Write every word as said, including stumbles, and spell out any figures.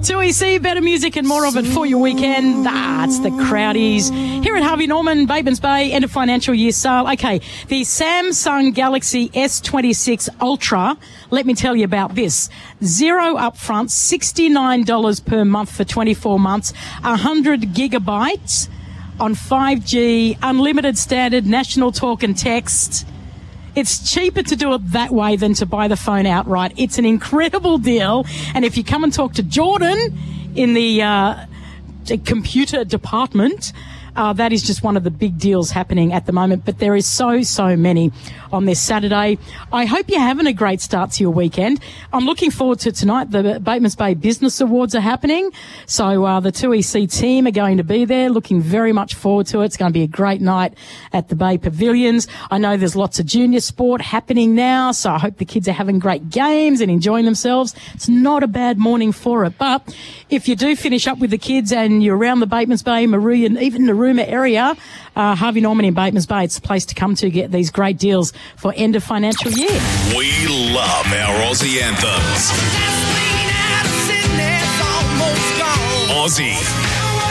two E C, better music and more of it for your weekend. That's the Crowdies. Here at Harvey Norman, Batemans Bay, end of financial year sale. Okay, the Samsung Galaxy S twenty-six Ultra, let me tell you about this. Zero upfront, sixty-nine dollars per month for twenty-four months, one hundred gigabytes on five G, unlimited standard, national talk and text. It's cheaper to do it that way than to buy the phone outright. It's an incredible deal. And if you come and talk to Jordan in the uh, computer department, uh, that is just one of the big deals happening at the moment. But there is so, so many on this Saturday. I hope you're having a great start to your weekend. I'm looking forward to tonight. The Batemans Bay Business Awards are happening. So uh, the two E C team are going to be there. Looking very much forward to it. It's going to be a great night at the Bay Pavilions. I know there's lots of junior sport happening now, so I hope the kids are having great games and enjoying themselves. It's not a bad morning for it. But if you do finish up with the kids and you're around the Batemans Bay, Maruya, even Narooma area, uh, Harvey Norman in Batemans Bay, it's a place to come to get these great deals for end of financial year. We love our Aussie anthems. Aussie.